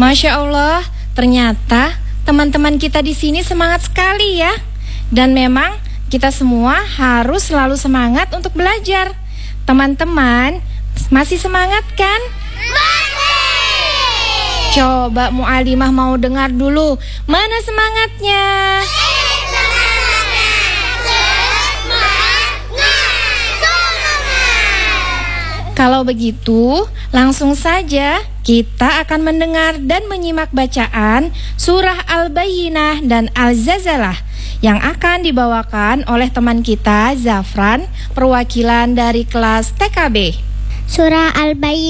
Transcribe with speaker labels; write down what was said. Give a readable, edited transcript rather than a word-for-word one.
Speaker 1: Masya Allah, ternyata teman-teman kita di sini semangat sekali ya. Dan memang kita semua harus selalu semangat untuk belajar. Teman-teman, masih semangat kan? Coba Mu'alimah mau dengar dulu. Mana semangatnya? Kalau begitu, langsung saja kita akan mendengar dan menyimak bacaan surah Al-Bayyinah dan Al-Zalzalah yang akan dibawakan oleh teman kita Zafran, perwakilan dari kelas TKB.
Speaker 2: Surah Al-Bayyinah